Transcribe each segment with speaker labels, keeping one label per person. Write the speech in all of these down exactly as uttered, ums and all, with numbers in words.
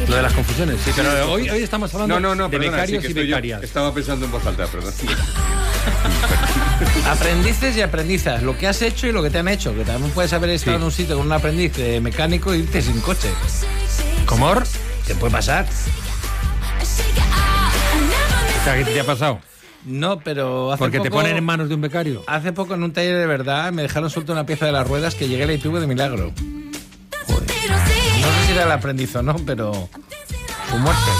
Speaker 1: Lo de las confusiones, sí, pero hoy, hoy estamos hablando
Speaker 2: no, no, no,
Speaker 1: de
Speaker 2: perdona,
Speaker 1: becarios
Speaker 2: sí,
Speaker 1: y
Speaker 2: que
Speaker 1: becarias.
Speaker 2: Yo estaba pensando en voz alta, perdón.
Speaker 3: Aprendices y aprendizas, lo que has hecho y lo que te han hecho, que también puedes haber estado sí. en un sitio con un aprendiz de mecánico y irte sin coche.
Speaker 1: ¿Comor?
Speaker 3: ¿Qué puede pasar?
Speaker 1: O sea, ¿qué te ha pasado?
Speaker 3: No, pero hace
Speaker 1: Porque
Speaker 3: poco,
Speaker 1: te ponen en manos de un becario.
Speaker 3: Hace poco en un taller de verdad me dejaron suelta una pieza de las ruedas que llegué a la I T V de milagro. Joder. No sé si era el aprendiz o no, pero su muerte.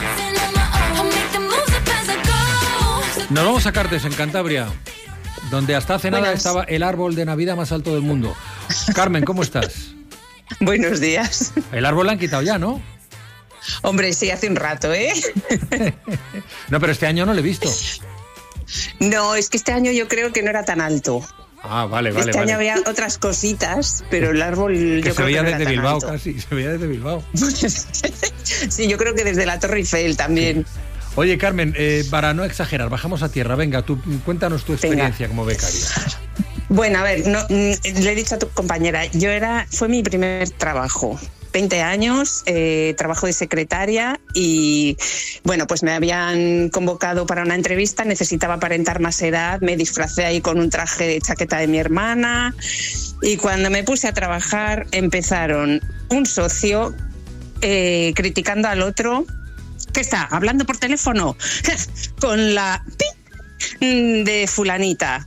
Speaker 1: Nos vamos a Cartes, en Cantabria, donde hasta hace nada
Speaker 4: Buenas.
Speaker 1: estaba el árbol de Navidad más alto del mundo. Carmen, ¿cómo estás?
Speaker 4: Buenos días.
Speaker 1: El árbol lo han quitado ya, ¿no?
Speaker 4: Hombre, sí, hace un rato, ¿eh?
Speaker 1: No, pero este año no lo he visto.
Speaker 4: No, es que este año yo creo que no era tan alto.
Speaker 1: Ah, vale, vale.
Speaker 4: Este
Speaker 1: vale.
Speaker 4: año había otras cositas, pero el árbol
Speaker 1: que
Speaker 4: yo
Speaker 1: se
Speaker 4: creo
Speaker 1: veía
Speaker 4: que no
Speaker 1: desde
Speaker 4: era
Speaker 1: Bilbao
Speaker 4: tan alto.
Speaker 1: casi, se veía desde Bilbao.
Speaker 4: Sí, yo creo que desde la Torre Eiffel también.
Speaker 1: Oye, Carmen, eh, para no exagerar, bajamos a tierra. Venga, tú cuéntanos tu experiencia
Speaker 4: Venga.
Speaker 1: como becaria.
Speaker 4: Bueno, a ver, no, mm, le he dicho a tu compañera, yo era, fue mi primer trabajo. veinte años, eh, trabajo de secretaria y, bueno, pues me habían convocado para una entrevista, necesitaba aparentar más edad, me disfracé ahí con un traje de chaqueta de mi hermana y cuando me puse a trabajar empezaron un socio eh, criticando al otro. ¿Qué está? ¿Hablando por teléfono? Con la pi de fulanita.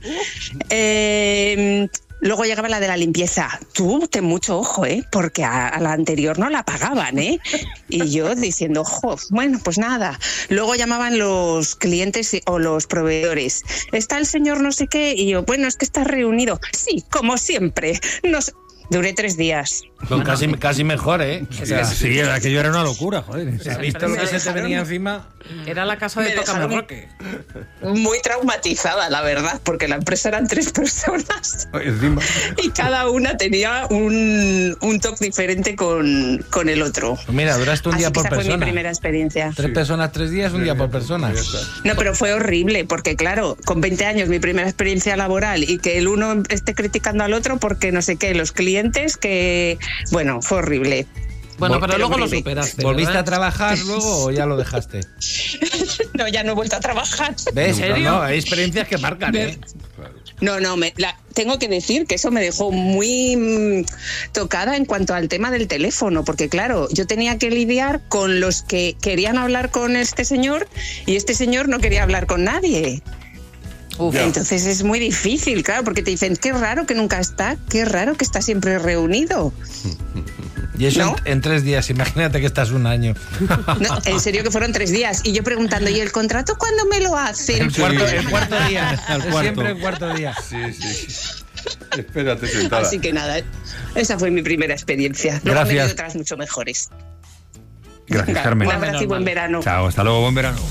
Speaker 4: Eh... Luego llegaba la de la limpieza. Tú, ten mucho ojo, ¿eh? Porque a, a la anterior no la pagaban, ¿eh? Y yo diciendo, ojo, bueno, pues nada. Luego llamaban los clientes o los proveedores. ¿Está el señor no sé qué? Y yo, bueno, es que está reunido. Sí, como siempre. Nos... Duré tres días.
Speaker 3: Pues casi, casi mejor, ¿eh?
Speaker 1: O sea, sí, aquello era una locura, joder.
Speaker 3: ¿Has visto lo que se te venía encima?
Speaker 5: Era la casa de Tócame Roque.
Speaker 4: Muy traumatizada, la verdad, porque la empresa eran tres personas y cada una tenía un, un toque diferente con, con el otro.
Speaker 3: Pues mira, duraste un
Speaker 4: Así
Speaker 3: día
Speaker 4: que
Speaker 3: por
Speaker 4: esa
Speaker 3: persona.
Speaker 4: fue mi primera experiencia.
Speaker 3: Tres sí. personas, tres días, un sí, día por persona.
Speaker 4: No, pero fue horrible, porque claro, con veinte años mi primera experiencia laboral y que el uno esté criticando al otro porque no sé qué, los clientes que... Bueno, fue horrible.
Speaker 5: Bueno, pero, pero luego
Speaker 4: horrible.
Speaker 5: lo superaste,
Speaker 3: ¿Volviste
Speaker 5: ¿verdad?
Speaker 3: a trabajar luego o ya lo dejaste?
Speaker 4: No, ya no he vuelto a trabajar.
Speaker 3: ¿Ves?
Speaker 5: ¿En serio?
Speaker 3: No, no, hay experiencias que marcan, ¿eh?
Speaker 4: No, no, me, la, tengo que decir que eso me dejó muy mmm, tocada en cuanto al tema del teléfono, porque claro, yo tenía que lidiar con los que querían hablar con este señor y este señor no quería hablar con nadie. Uf, entonces es muy difícil, claro, porque te dicen, qué raro que nunca está, qué raro que está siempre reunido.
Speaker 3: Y eso
Speaker 4: ¿No?
Speaker 3: en, en tres días, imagínate que estás un año.
Speaker 4: No, en serio que fueron tres días. Y yo preguntando, ¿y el contrato cuándo me lo hacen?
Speaker 3: El cuarto, el cuarto día,
Speaker 1: el cuarto.
Speaker 3: Siempre el cuarto día.
Speaker 2: Sí, sí. Espérate sentada.
Speaker 4: Así que nada, esa fue mi primera experiencia. Luego
Speaker 1: Gracias.
Speaker 4: me dio otras mucho mejores.
Speaker 1: Gracias,
Speaker 4: Venga,
Speaker 1: Carmen.
Speaker 4: Un abrazo y buen verano.
Speaker 1: Chao, hasta luego, buen verano.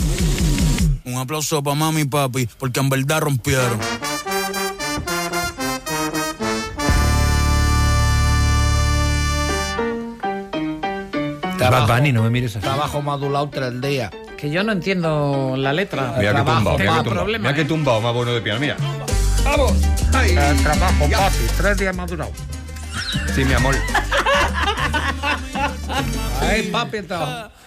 Speaker 6: Un aplauso para mami y papi, porque en verdad rompieron.
Speaker 1: Bad Bunny, no me mires así.
Speaker 3: Trabajo modulado tres días.
Speaker 5: Que yo no entiendo la letra.
Speaker 2: Mira que
Speaker 5: Trabajo,
Speaker 2: tumbado, mira
Speaker 5: tengo
Speaker 2: que tumbado.
Speaker 5: problema,
Speaker 2: Mira que
Speaker 5: ¿eh?
Speaker 2: tumbado, más bueno de piano, mira.
Speaker 3: ¡Vamos! El trabajo, papi. Tres días madurado.
Speaker 2: Sí, mi amor.
Speaker 3: Ay, papi, el trabajo.